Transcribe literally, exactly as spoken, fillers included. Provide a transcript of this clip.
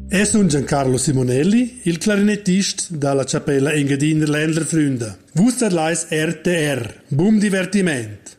E sun Giancarlo Simonelli, il clarinettist dalla Cappella Engadina Ländler Fründa. Vus lais R T R, bum divertiment.